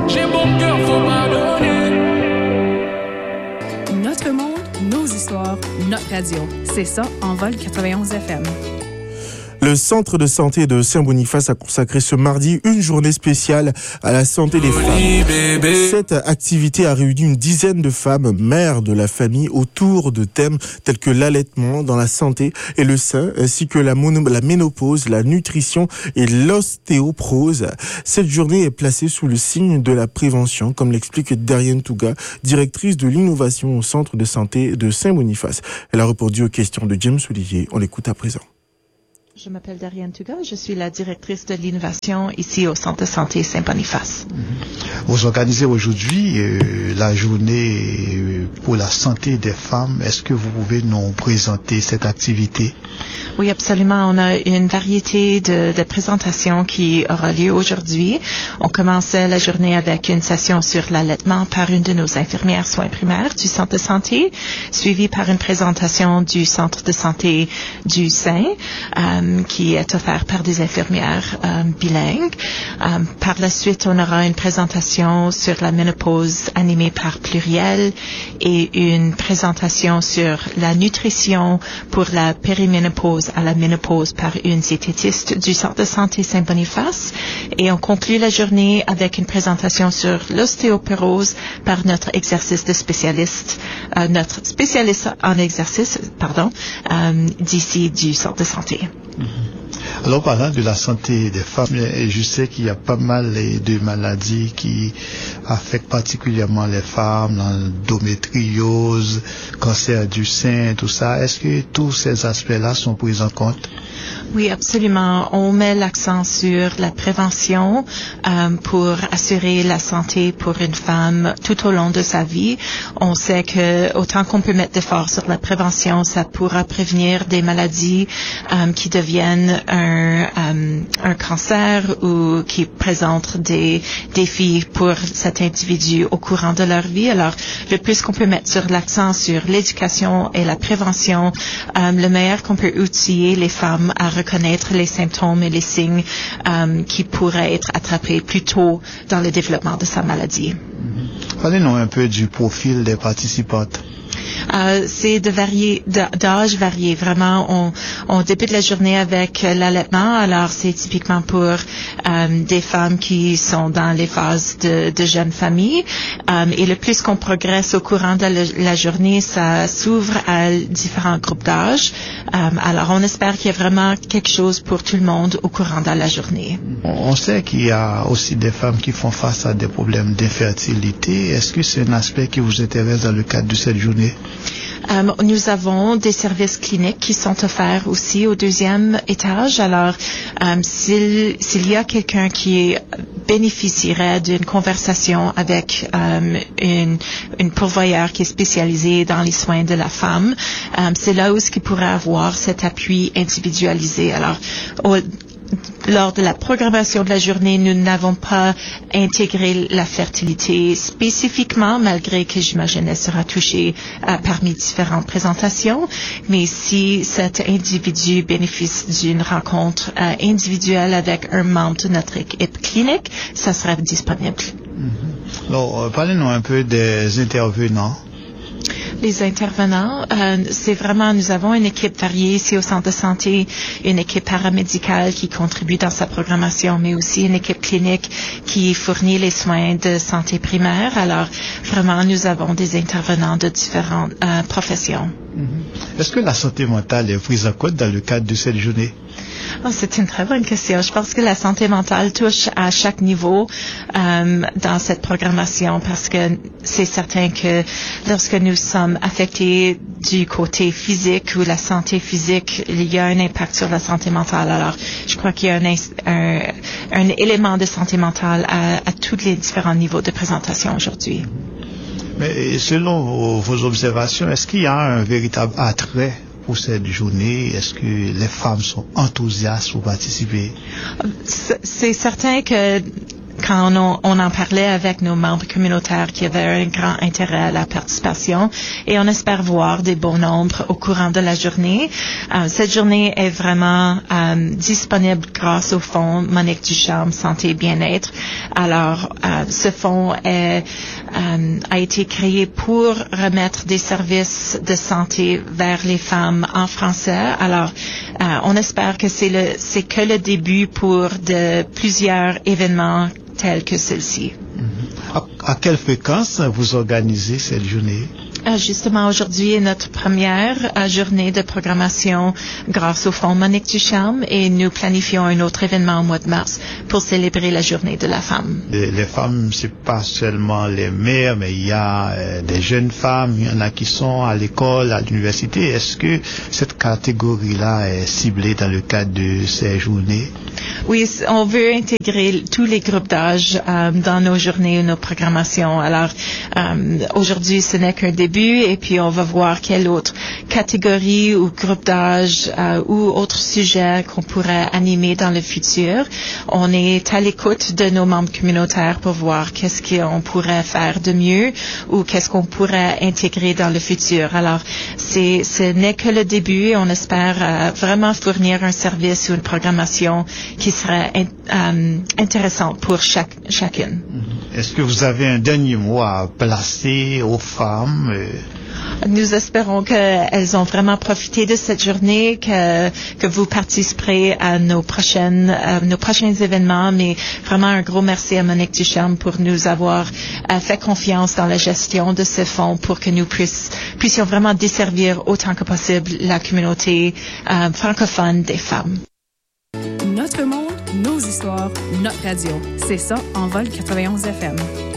J'ai bon cœur, faut pardonner. Notre monde, nos histoires, notre radio. C'est ça, Envol 91 FM. Le centre de santé de Saint-Boniface a consacré ce mardi une journée spéciale à la santé des femmes. Cette activité a réuni une dizaine de femmes, mères de la famille, autour de thèmes tels que l'allaitement dans la santé et le sein, ainsi que la ménopause, la nutrition et l'ostéoporose. Cette journée est placée sous le signe de la prévention, comme l'explique Darienne Touga, directrice de l'innovation au centre de santé de Saint-Boniface. Elle a répondu aux questions de James Olivier. On l'écoute à présent. Je m'appelle Darienne Touga, je suis la directrice de l'innovation ici au Centre de santé Saint-Boniface. Vous organisez aujourd'hui la journée pour la santé des femmes. Est-ce que vous pouvez nous présenter cette activité? Oui, absolument. On a une variété de présentations qui aura lieu aujourd'hui. On commençait la journée avec une session sur l'allaitement par une de nos infirmières soins primaires du Centre de santé, suivie par une présentation du Centre de santé du sein, qui est offert par des infirmières bilingues. Par la suite, on aura une présentation sur la ménopause animée par Pluriel et une présentation sur la nutrition pour la périménopause à la ménopause par une diététiste du Centre de santé Saint-Boniface. Et on conclut la journée avec une présentation sur l'ostéoporose par notre spécialiste en exercice, d'ici du Centre de santé. Alors, parlant de la santé des femmes, je sais qu'il y a pas mal de maladies qui affectent particulièrement les femmes, l'endométriose, cancer du sein, tout ça. Est-ce que tous ces aspects-là sont pris en compte? Oui, absolument. On met l'accent sur la prévention pour assurer la santé pour une femme tout au long de sa vie. On sait que autant qu'on peut mettre d'efforts sur la prévention, ça pourra prévenir des maladies qui deviennent un cancer ou qui présentent des défis pour cet individu au courant de leur vie. Alors, le plus qu'on peut mettre sur l'accent sur l'éducation et la prévention, le meilleur qu'on peut outiller les femmes à reconnaître les symptômes et les signes qui pourraient être attrapés plus tôt dans le développement de sa maladie. Parlez-nous un peu du profil des participantes. C'est d'âge varié. Vraiment, on débute la journée avec l'allaitement. Alors, c'est typiquement pour des femmes qui sont dans les phases de jeunes familles. Et le plus qu'on progresse au courant de la journée, ça s'ouvre à différents groupes d'âge. Alors, on espère qu'il y a vraiment quelque chose pour tout le monde au courant de la journée. On sait qu'il y a aussi des femmes qui font face à des problèmes d'infertilité. Est-ce que c'est un aspect qui vous intéresse dans le cadre de cette journée? Nous avons des services cliniques qui sont offerts aussi au deuxième étage. Alors, s'il y a quelqu'un qui bénéficierait d'une conversation avec une pourvoyeur qui est spécialisée dans les soins de la femme, c'est là où il pourrait avoir cet appui individualisé. Alors, lors de la programmation de la journée, nous n'avons pas intégré la fertilité spécifiquement, malgré que j'imagine elle sera touchée parmi différentes présentations. Mais si cet individu bénéficie d'une rencontre individuelle avec un membre de notre équipe clinique, ça sera disponible. Alors, parlez-nous un peu des intervenants. Les intervenants, c'est vraiment, nous avons une équipe variée ici au centre de santé, une équipe paramédicale qui contribue dans sa programmation, mais aussi une équipe clinique qui fournit les soins de santé primaire. Alors, vraiment, nous avons des intervenants de différentes professions. Est-ce que la santé mentale est prise en compte dans le cadre de cette journée? Oh, c'est une très bonne question. Je pense que la santé mentale touche à chaque niveau dans cette programmation parce que c'est certain que lorsque nous sommes affectés du côté physique ou la santé physique, il y a un impact sur la santé mentale. Alors, je crois qu'il y a un élément de santé mentale à tous les différents niveaux de présentation aujourd'hui. Mais selon vos observations, est-ce qu'il y a un véritable attrait pour cette journée? Est-ce que les femmes sont enthousiastes pour participer? C'est certain que quand on en parlait avec nos membres communautaires qui avaient un grand intérêt à la participation et on espère voir des bons nombres au courant de la journée. Cette journée est vraiment disponible grâce au fonds Monique Ducharme Santé et Bien-être. Alors, ce fonds a été créé pour remettre des services de santé vers les femmes en français. Alors, on espère que c'est que le début pour de plusieurs événements tels que celle-ci. À quelle fréquence vous organisez cette journée? Justement, aujourd'hui est notre première journée de programmation grâce au fonds Monique Ducharme et nous planifions un autre événement au mois de mars pour célébrer la journée de la femme. Les femmes, c'est pas seulement les mères, mais il y a des jeunes femmes, il y en a qui sont à l'école, à l'université. Est-ce que cette catégorie-là est ciblée dans le cadre de ces journées? Oui, on veut intégrer tous les groupes d'âge dans nos journées et nos programmations. Alors, aujourd'hui, ce n'est qu'un début et puis on va voir quelle autre catégorie ou groupe d'âge ou autre sujet qu'on pourrait animer dans le futur. On est à l'écoute de nos membres communautaires pour voir qu'est-ce qu'on pourrait faire de mieux ou qu'est-ce qu'on pourrait intégrer dans le futur. Alors, ce n'est que le début et on espère vraiment fournir un service ou une programmation qui serait intéressante pour chacune. Est-ce que vous avez un dernier mot à placer aux femmes? Nous espérons qu'elles ont vraiment profité de cette journée, que vous participerez à nos prochains événements, mais vraiment un gros merci à Monique Ducharme pour nous avoir fait confiance dans la gestion de ce fonds pour que nous puissions vraiment desservir autant que possible la communauté francophone des femmes. Notre monde, nos histoires, notre radio. C'est ça, Envol 91 FM.